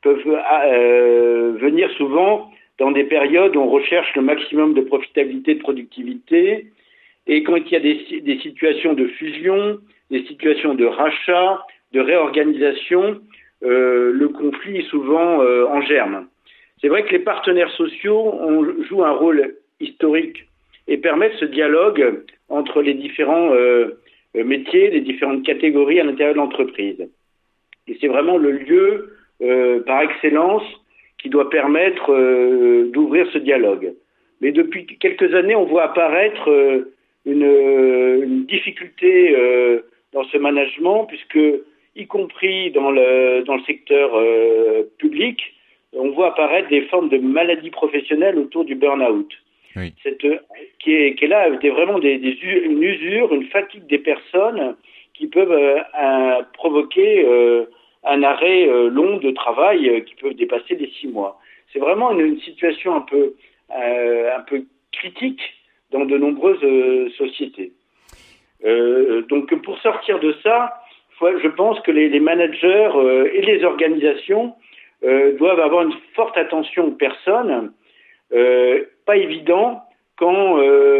peuvent venir souvent dans des périodes où on recherche le maximum de profitabilité, de productivité. Et quand il y a des situations de fusion, des situations de rachat, de réorganisation, le conflit est souvent en germe. C'est vrai que les partenaires sociaux jouent un rôle historique et permettent ce dialogue entre les différents métiers, les différentes catégories à l'intérieur de l'entreprise. Et c'est vraiment le lieu par excellence qui doit permettre d'ouvrir ce dialogue. Mais depuis quelques années, on voit apparaître une difficulté dans ce management, puisque, y compris dans le secteur public, on voit apparaître des formes de maladies professionnelles autour du burn-out. Oui. Qui est là, vraiment une usure, une fatigue des personnes qui peuvent provoquer un arrêt long de travail qui peut dépasser les 6 mois. C'est vraiment une situation un peu critique dans de nombreuses sociétés. Donc pour sortir de ça, je pense que les managers et les organisations doivent avoir une forte attention aux personnes. Pas évident quand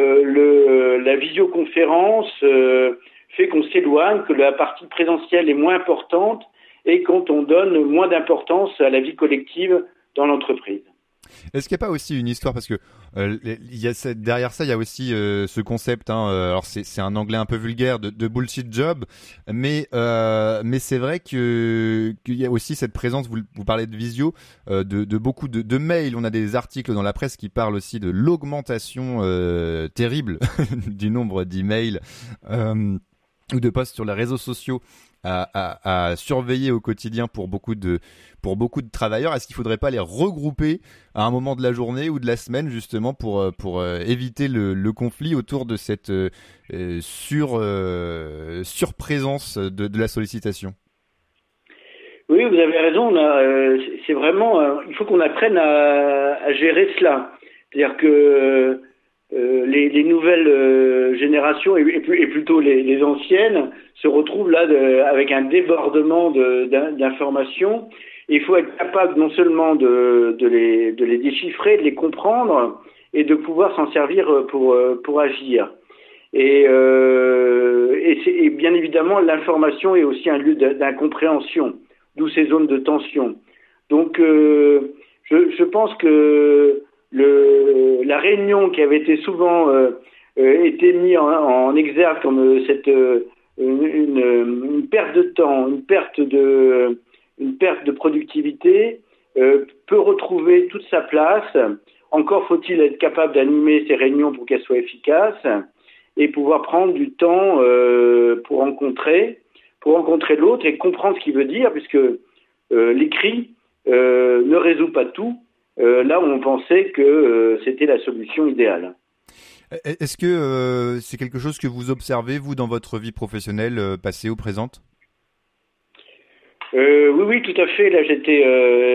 la visioconférence fait qu'on s'éloigne, que la partie présentielle est moins importante et quand on donne moins d'importance à la vie collective dans l'entreprise. Est-ce qu'il n'y a pas aussi une histoire, parce que derrière ça, il y a aussi ce concept, alors c'est un anglais un peu vulgaire, de bullshit job, mais c'est vrai qu'il y a aussi cette présence, vous parlez de visio, de beaucoup de mails. On a des articles dans la presse qui parlent aussi de l'augmentation terrible du nombre d'emails ou de posts sur les réseaux sociaux à surveiller au quotidien pour beaucoup de travailleurs. Est-ce qu'il faudrait pas les regrouper à un moment de la journée ou de la semaine, justement pour éviter le conflit autour de cette surprésence de la sollicitation? Oui, vous avez raison. C'est vraiment, il faut qu'on apprenne à gérer cela. C'est-à-dire que les nouvelles générations et plutôt les anciennes se retrouvent là avec un débordement d'informations. Et il faut être capable non seulement de les déchiffrer, de les comprendre et de pouvoir s'en servir pour agir. Et bien évidemment, l'information est aussi un lieu d'incompréhension, d'où ces zones de tension. Donc, je pense que la réunion qui avait été souvent été mise en exergue comme une perte de temps, une perte de productivité, peut retrouver toute sa place. Encore faut-il être capable d'animer ces réunions pour qu'elles soient efficaces et pouvoir prendre du temps pour rencontrer l'autre et comprendre ce qu'il veut dire, puisque l'écrit ne résout pas tout. Là où on pensait que c'était la solution idéale. Est-ce que c'est quelque chose que vous observez, vous, dans votre vie professionnelle, passée ou présente? Oui, tout à fait. Là, j'étais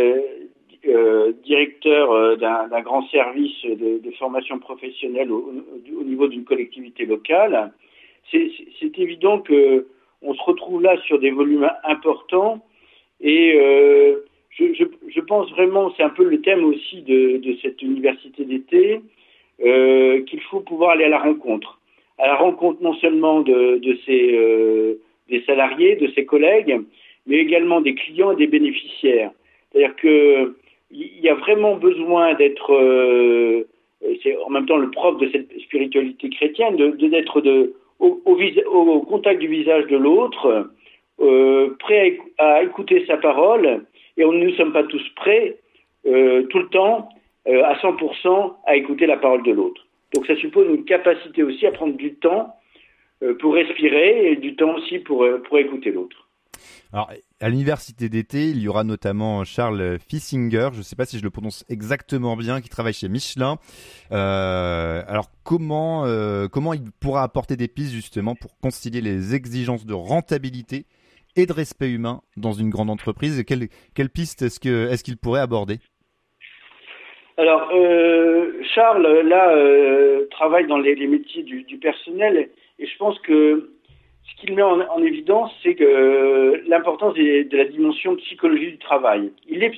directeur d'un grand service de formation professionnelle au niveau d'une collectivité locale. C'est évident que on se retrouve là sur des volumes importants et je pense vraiment, c'est un peu le thème aussi de cette université d'été, qu'il faut pouvoir aller à la rencontre non seulement des salariés, de ses collègues, mais également des clients et des bénéficiaires. C'est-à-dire que il y a vraiment besoin d'être, c'est en même temps le propre de cette spiritualité chrétienne, d'être au contact du visage de l'autre, prêt à écouter sa parole, et nous ne sommes pas tous prêts tout le temps à 100% à écouter la parole de l'autre. Donc ça suppose une capacité aussi à prendre du temps pour respirer et du temps aussi pour écouter l'autre. Alors, à l'université d'été, il y aura notamment Charles Fissinger, je ne sais pas si je le prononce exactement bien, qui travaille chez Michelin. Alors, comment il pourra apporter des pistes justement pour concilier les exigences de rentabilité et de respect humain dans une grande entreprise? Quelle piste est-ce qu'il pourrait aborder? Alors, Charles, là, travaille dans les métiers du personnel, et je pense que ce qu'il met en évidence, c'est que l'importance de la dimension psychologie du travail. Il est